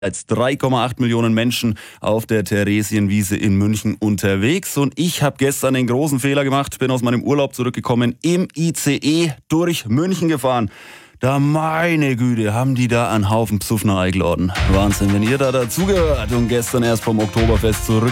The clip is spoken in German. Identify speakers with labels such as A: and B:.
A: als 3,8 Millionen Menschen auf der Theresienwiese in München unterwegs. Und ich habe gestern den großen Fehler gemacht, bin aus meinem Urlaub zurückgekommen, im ICE durch München gefahren. Da, meine Güte, haben die da einen Haufen Psuffner eingeladen. Wahnsinn, wenn ihr da dazugehört und gestern erst vom Oktoberfest zurück